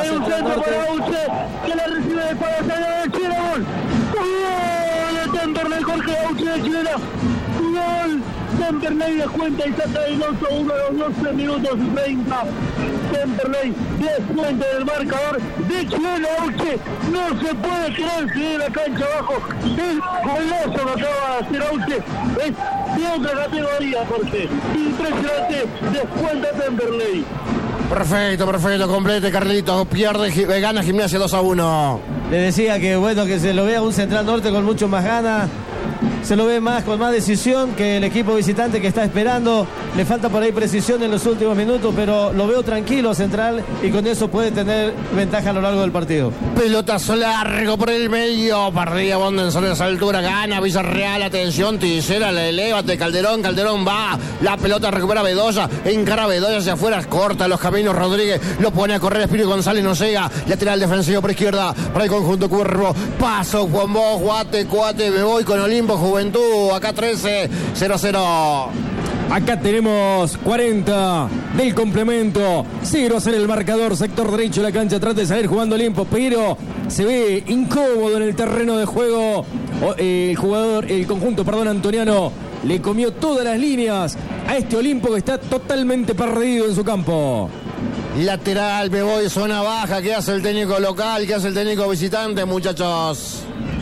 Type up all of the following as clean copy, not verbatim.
hay un centro para Auche, que la recibe de palo, sale de Chile, gol. Gol de Temperley, Jorge Auche de Chile. Gol. Temperley descuenta y saca el 8-1 a los 12 minutos y 30. Temperley descuenta del marcador de Chile. Auche no se puede creer si de la cancha abajo. El golazo que acaba de hacer Auche es de otra categoría, Jorge. Impresionante, descuenta Temperley. Perfecto, complete, Carlitos. Gana Gimnasia 2-1. Le decía que bueno, que se lo vea un Central Norte con mucho más ganas. Se lo ve con más decisión que el equipo visitante que está esperando. Le falta por ahí precisión en los últimos minutos, pero lo veo tranquilo Central y con eso puede tener ventaja a lo largo del partido. Pelotazo largo por el medio. Perdía Bondenson a esa altura. Gana Villarreal. Atención, Tisera, la elévate. Calderón va. La pelota recupera Bedoya. Encara Bedoya hacia afuera. Corta los caminos. Rodríguez lo pone a correr. Espíritu González no llega. Lateral defensivo por izquierda. Para el conjunto Cuervo. Paso con vos, Cuate. Me voy con Olimpo Juventud. Acá 13-0-0. Acá tenemos 40 del complemento. 0-0 el marcador. Sector derecho de la cancha. Trata de salir jugando Olimpo, pero se ve incómodo en el terreno de juego. El conjunto antoniano le comió todas las líneas a este Olimpo que está totalmente perdido en su campo. Lateral, me voy, zona baja. ¿Qué hace el técnico local? ¿Qué hace el técnico visitante, muchachos?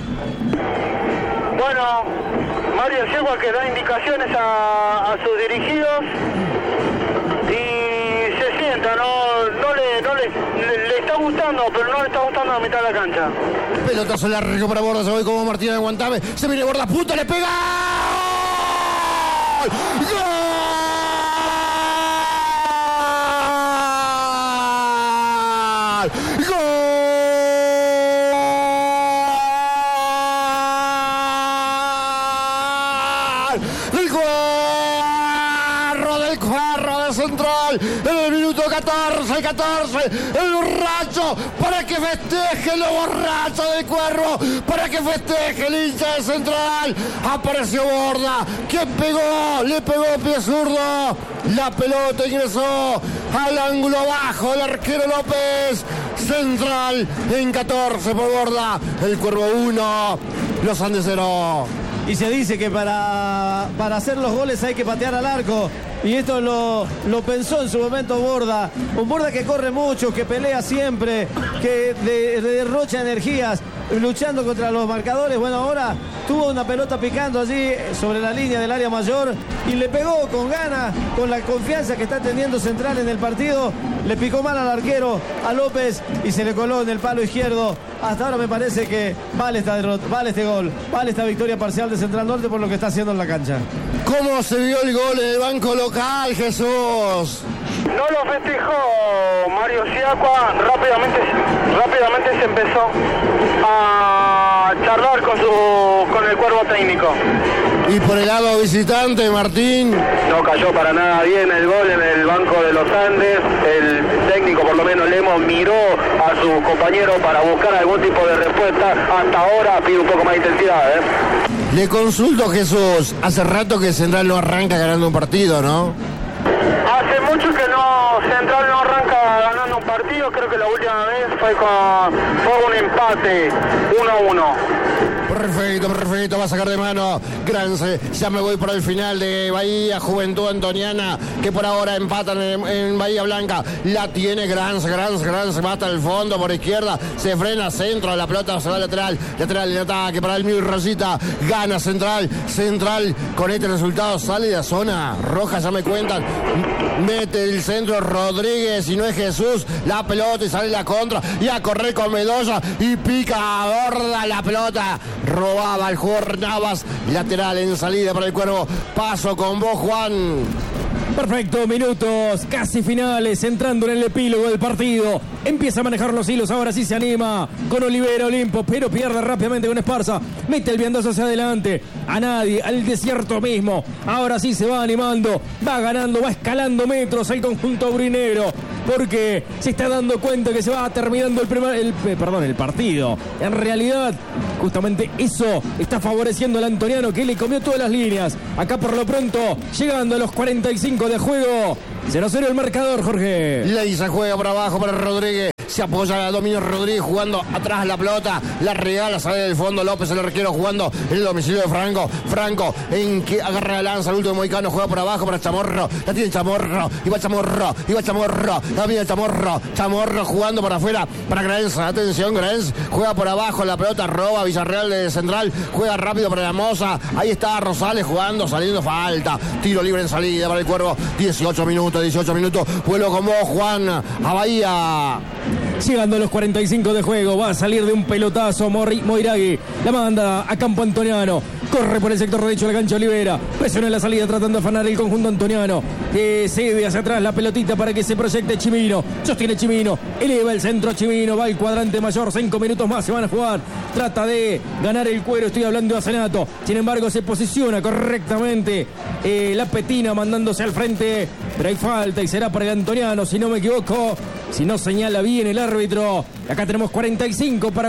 Bueno, Mario Yegua que da indicaciones a sus dirigidos y se sienta, no le está gustando, pero no le está gustando la mitad de la cancha. Pelotazo largo para Borda, se voy como Martínez de Guantame, se viene Borda, punta, le pega. ¡Gol! Del cuadro de Central en el minuto 14, el borracho, para que festeje lo borracho del Cuervo, para que festeje el hincha de Central. Apareció Borda, que le pegó pie zurdo, la pelota ingresó al ángulo bajo, el arquero López. Central en 14 por Borda, el Cuervo 1, los Andes 0. Y se dice que para hacer los goles hay que patear al arco. Y esto lo pensó en su momento Borda. Un Borda que corre mucho, que pelea siempre, que derrocha energías luchando contra los marcadores. Bueno, ahora tuvo una pelota picando allí sobre la línea del área mayor y le pegó con ganas, con la confianza que está teniendo Central en el partido. Le picó mal al arquero, a López, y se le coló en el palo izquierdo. Hasta ahora me parece que vale esta derrota, vale este gol, vale esta victoria parcial de Central Norte por lo que está haciendo en la cancha. ¿Cómo se vio el gol en el banco local, Jesús? No lo festejó Mario Siacua, rápidamente se empezó a charlar con el cuerpo técnico. Y por el lado visitante, Martín. No cayó para nada bien el gol en el banco de los Andes. El técnico, por lo menos Lemos, miró a su compañero para buscar algún tipo de respuesta. Hasta ahora pide un poco más de intensidad, Le consulto, Jesús, hace rato que Central no arranca ganando un partido, ¿no? Hace mucho que Central no arranca ganando un partido. Creo que la última vez fue un empate 1-1. Perfecto, va a sacar de mano Grance. Ya me voy por el final de Bahía, Juventud Antoniana, que por ahora empatan en Bahía Blanca. La tiene Grance, mata al fondo por izquierda, se frena centro, la pelota se va lateral en ataque para el Miu Rosita. Gana Central con este resultado sale de la zona roja, ya me cuentan. Mete el centro Rodríguez y no es Jesús, la pelota y sale la contra y a correr con Bedoya y pica a Borda la pelota. Robaba el jugador Navas, lateral en salida para el Cuervo. Paso con vos, Juan. Perfecto, minutos casi finales, entrando en el epílogo del partido. Empieza a manejar los hilos, ahora sí se anima con Olivera Olimpo, pero pierde rápidamente con Esparza. Mete el viandazo hacia adelante, a nadie, al desierto mismo. Ahora sí se va animando, va ganando, va escalando metros el conjunto aurinegro, porque se está dando cuenta que se va terminando el partido. En realidad, justamente eso está favoreciendo al antoniano, que le comió todas las líneas. Acá por lo pronto, llegando a los 45 de juego, 0-0 el marcador, Jorge. Leisa juega por abajo para Rodríguez. se apoya a Dominio Rodríguez jugando atrás la pelota, la regala, sale del fondo López, el arquero jugando en el domicilio de Franco, en que agarra la lanza, el último mohicano juega por abajo para Chamorro, la tiene Chamorro, y va Chamorro, también Chamorro jugando por afuera para Graenz, atención, Graenz juega por abajo, la pelota roba, Villarreal de central, juega rápido para la Moza, ahí está Rosales jugando, saliendo falta, tiro libre en salida para el Cuervo, 18 minutos, vuelo como Juan a Bahía. Llegando a los 45 de juego, va a salir de un pelotazo Moiragui, la manda a campo antoniano, corre por el sector derecho de la cancha Olivera, presiona la salida tratando de afanar el conjunto antoniano, que cede hacia atrás la pelotita para que se proyecte Chimino, sostiene Chimino, eleva el centro Chimino, va al cuadrante mayor, 5 minutos más se van a jugar, trata de ganar el cuero, estoy hablando de Azenato, sin embargo se posiciona correctamente la Petina mandándose al frente, pero hay falta y será para el antoniano, si no me equivoco, si no señala bien el árbitro. Acá tenemos 45 para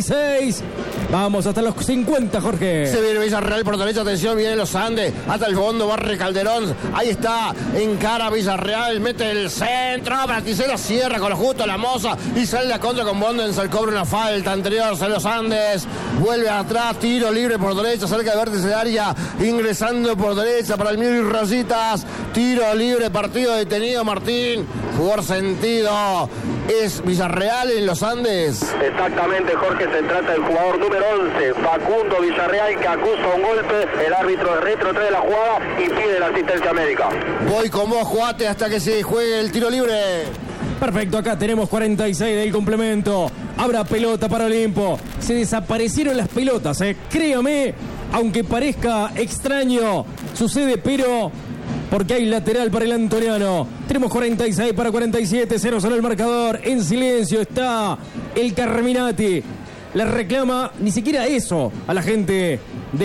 46. Vamos hasta los 50, Jorge. Se viene Villarreal por derecha, atención, vienen los Andes, hasta el fondo, barre Calderón, ahí está, encara Villarreal, mete el centro, Braticera cierra con lo justo la Moza y sale la contra con Bondens, el cobra una falta anterior, se los Andes, vuelve atrás, tiro libre por derecha, cerca de vértice de área, ingresando por derecha para el Mil Rositas, tiro libre, partido detenido, Martín, jugador sentido, es Villarreal en los Andes. Exactamente, Jorge, se trata del jugador número 11, Facundo Villarreal, que acusa un golpe, el árbitro retrotrae la jugada y pide la asistencia médica. Voy con vos, Juate, hasta que se juegue el tiro libre. Perfecto, acá tenemos 46 del complemento. Habrá pelota para Olimpo. Se desaparecieron las pelotas, créame, aunque parezca extraño, sucede, pero porque hay lateral para el antoniano. Tenemos 46 para 47, 0 solo el marcador. En silencio está el Carminati. Le reclama ni siquiera eso a la gente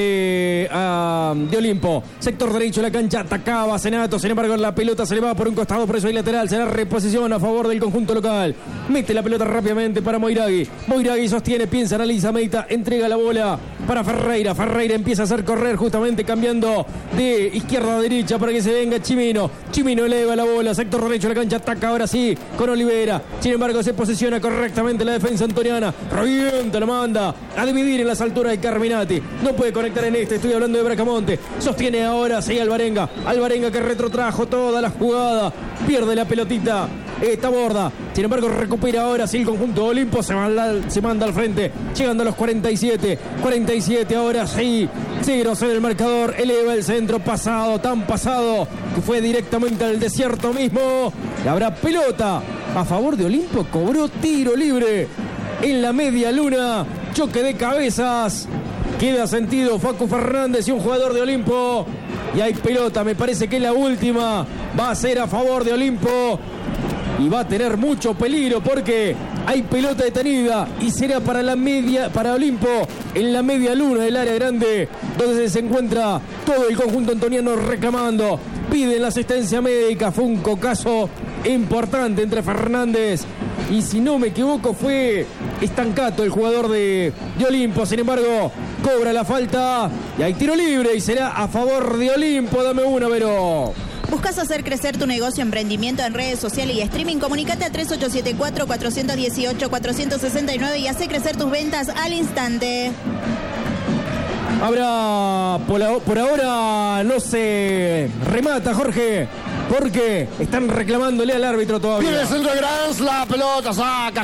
de Olimpo. Sector derecho de la cancha, atacaba Senato, sin embargo la pelota se le va por un costado, por eso hay lateral, será reposición a favor del conjunto local. Mete la pelota rápidamente para Moiragui. Moiragui sostiene, piensa, analiza, medita, entrega la bola para Ferreira. Ferreira empieza a hacer correr justamente cambiando de izquierda a derecha para que se venga Chimino. Chimino eleva la bola, sector derecho de la cancha, ataca ahora sí con Olivera. Sin embargo se posiciona correctamente la defensa antoniana. Revienta, la manda a dividir en las alturas de Carminati. No puede conectar en este, estoy hablando de Bracamonte. Sostiene ahora sí Alvarenga. Alvarenga que retrotrajo toda la jugada. Pierde la pelotita. Está Borda. Sin embargo recupera ahora sí el conjunto de Olimpo. Se manda al frente. Llegando a los 47. 47 ahora sí. 0 en el marcador. Eleva el centro pasado. Tan pasado que fue directamente al desierto mismo. Y habrá pelota a favor de Olimpo. Cobró tiro libre en la media luna. Choque de cabezas. Queda sentido Facu Fernández y un jugador de Olimpo. Y hay pelota, me parece que la última va a ser a favor de Olimpo. Y va a tener mucho peligro porque hay pelota detenida y será para Olimpo en la media luna del área grande, donde se encuentra todo el conjunto antoniano reclamando. Piden la asistencia médica. Fue un cocazo importante entre Fernández y, si no me equivoco, fue Estancato, el jugador de Olimpo. Sin embargo, cobra la falta y hay tiro libre y será a favor de Olimpo. Dame una, Vero. ¿Buscas hacer crecer tu negocio, emprendimiento en redes sociales y streaming? Comunicate a 3874-418-469 y hace crecer tus ventas al instante. Habrá, por ahora no se remata, Jorge, porque están reclamándole al árbitro todavía. Viene el centro de Grans, la pelota, saca,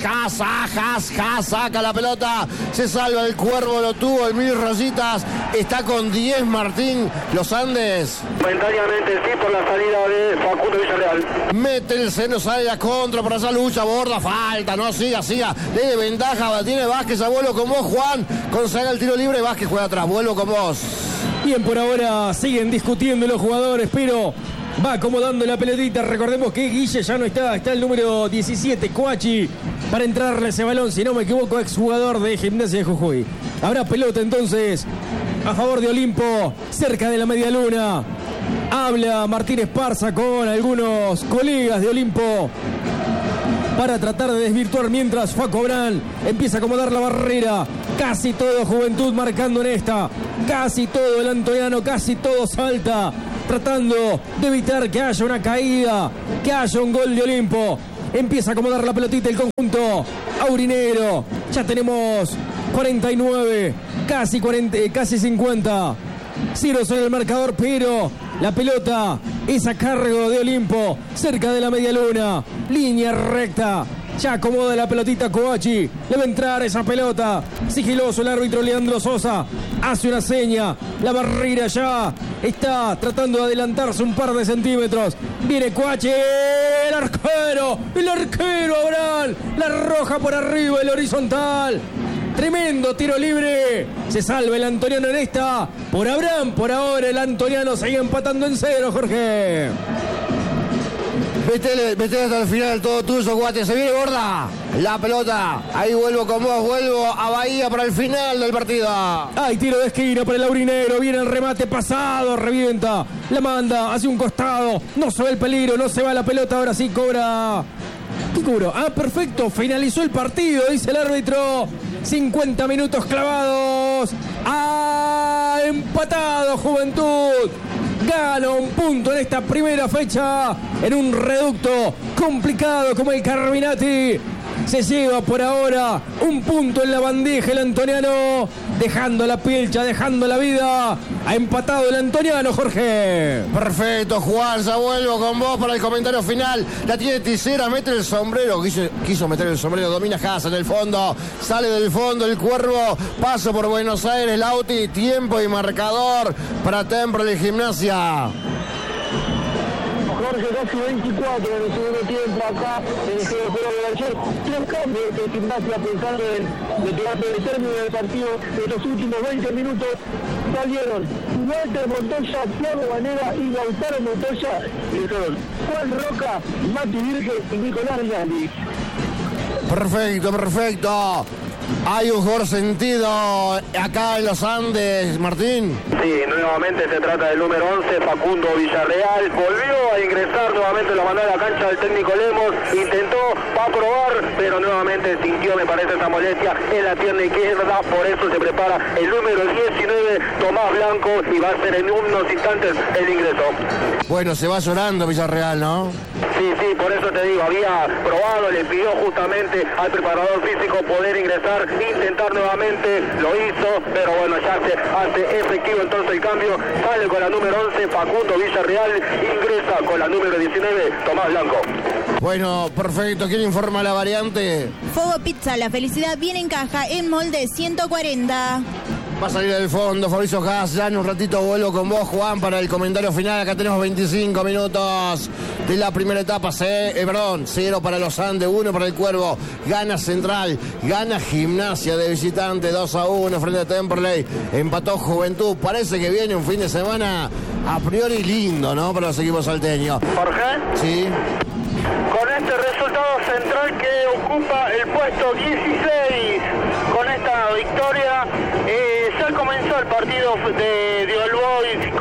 saca la pelota, se salva el Cuervo, lo tuvo el Mil Rositas, está con 10 Martín, los Andes. Momentáneamente sí, por la salida de Facundo Villarreal. Mete el seno, sale la contra, por esa lucha, Borda, falta, no, siga, le de ventaja, tiene Vázquez, a vuelo con vos, Juan, consagra el tiro libre, Vázquez juega atrás, vuelvo con vos. Bien, por ahora siguen discutiendo los jugadores, pero va acomodando la pelotita. Recordemos que Guille ya no está el número 17, Coachi, para entrarle ese balón, si no me equivoco, exjugador de Gimnasia de Jujuy. Habrá pelota entonces a favor de Olimpo, cerca de la media luna. Habla Martín Esparza con algunos colegas de Olimpo para tratar de desvirtuar, mientras Facu Abrán empieza a acomodar la barrera. Casi todo Juventud marcando en esta, casi todo el antoniano, casi todo salta, tratando de evitar que haya una caída, que haya un gol de Olimpo. Empieza a acomodar la pelotita el conjunto aurinegro. Ya tenemos 49, casi 50. 0 sobre el marcador, pero la pelota es a cargo de Olimpo, cerca de la media luna, línea recta. Ya acomoda la pelotita Coachi, le va a entrar esa pelota. Sigiloso el árbitro Leandro Sosa, hace una seña. La barrera ya está tratando de adelantarse un par de centímetros. Viene Coachi, el arquero Abraham, la roja por arriba, el horizontal. Tremendo tiro libre. Se salva el antoniano en esta. Por Abraham, por ahora el antoniano sigue empatando en 0, Jorge. Vete hasta el final, todo tuyo, Guate. Se viene Borda. La pelota. Ahí vuelvo con vos, vuelvo a Bahía para el final del partido. Hay tiro de esquina para el aurinegro. Viene el remate pasado, revienta. La manda hacia un costado. No se ve el peligro, no se va la pelota. Ahora sí cobra. ¿Qué cobró? Ah, perfecto. Finalizó el partido, dice el árbitro. 50 minutos clavados. Ha empatado Juventud. Gana un punto en esta primera fecha en un reducto complicado como el Carminati. Se lleva por ahora un punto en la bandeja el antoniano, dejando la pilcha, dejando la vida. Ha empatado el antoniano, Jorge. Perfecto, Juan, ya vuelvo con vos para el comentario final. La tiene Tisera, mete el sombrero, quiso meter el sombrero, domina Haas en el fondo, sale del fondo el Cuervo, paso por Buenos Aires, Lauti, tiempo y marcador para Temple y Gimnasia. Jorge, casi 24 en el segundo tiempo acá en el juego de ayer. 3 cambios de Gimnasia pensando en el término del partido. En los últimos 20 minutos salieron Walter Montoya, Thiago Banera y Lautaro Montoya. Y entraron Juan Roca, Mati Virgen y Nicolás Gali. Perfecto. Hay un jugador sentido acá en los Andes, Martín. Sí, nuevamente se trata del número 11, Facundo Villarreal. Volvió a ingresar nuevamente, lo mandó a la cancha del técnico Lemos. Intentó, va a probar, pero nuevamente sintió, me parece, esa molestia en la pierna izquierda. Por eso se prepara el número 19, Tomás Blanco, y va a ser en unos instantes el ingreso. Bueno, se va llorando Villarreal, ¿no? Sí, por eso te digo, había probado, le pidió justamente al preparador físico poder ingresar, intentar nuevamente, lo hizo, pero bueno, ya se hace efectivo entonces el cambio, sale con la número 11, Facundo Villarreal, ingresa con la número 19, Tomás Blanco. Bueno, perfecto, ¿quién informa la variante? Fuego Pizza, la felicidad viene en caja en molde 140. Va a salir del fondo Fabricio Haas. Ya en un ratito vuelvo con vos, Juan, para el comentario final. Acá tenemos 25 minutos de la primera etapa. 0 para los Andes, 1 para el Cuervo. Gana Central, gana Gimnasia de visitante, 2-1 frente a Temperley. Empató Juventud. Parece que viene un fin de semana a priori lindo, ¿no? Para los equipos salteños. Jorge. Sí. Con este resultado, Central que ocupa el puesto 16 con esta victoria. Ya comenzó el partido de All Boys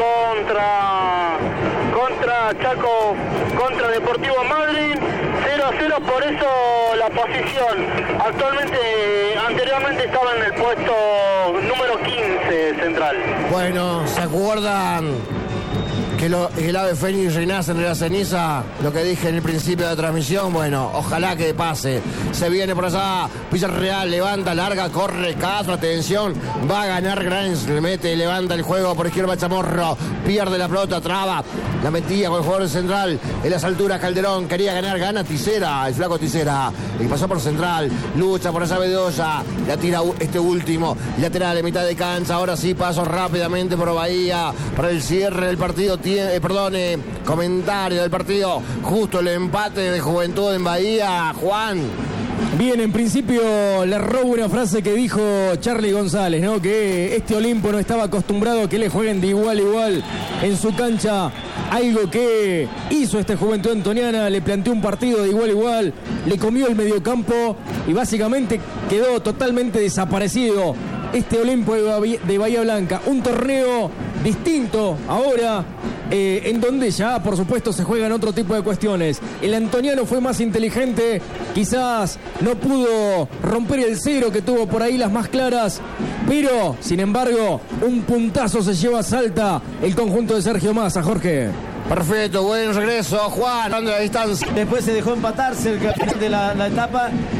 contra Chaco, contra Deportivo Madryn, 0-0, por eso la posición. Anteriormente estaba en el puesto número 15 Central. Bueno, ¿se acuerdan que el ave fénix renace entre la ceniza? Lo que dije en el principio de la transmisión, bueno, ojalá que pase. Se viene por allá, Villarreal, levanta, larga, corre, Castro, atención, va a ganar Grans, le mete, levanta el juego por izquierda Chamorro, pierde la pelota, traba, la metía con el jugador central, en las alturas Calderón, quería ganar, gana Tisera, el flaco Tisera, y pasó por central, lucha por esa Bedoya, la tira este último, lateral en mitad de cancha, ahora sí paso rápidamente por Bahía, para el cierre del partido, comentario del partido, justo el empate de Juventud en Bahía, Juan. Bien, en principio le robo una frase que dijo Charly González, ¿no? Que este Olimpo no estaba acostumbrado a que le jueguen de igual a igual en su cancha. Algo que hizo este Juventud Antoniana, le planteó un partido de igual a igual, le comió el mediocampo y básicamente quedó totalmente desaparecido este Olimpo de Bahía Blanca. Un torneo distinto ahora, en donde ya por supuesto se juegan otro tipo de cuestiones. El antoniano fue más inteligente, quizás no pudo romper el 0 que tuvo por ahí las más claras, pero sin embargo un puntazo se lleva a Salta el conjunto de Sergio Massa, Jorge. Perfecto, buen regreso, Juan, dando la distancia. Después se dejó empatar cerca de la etapa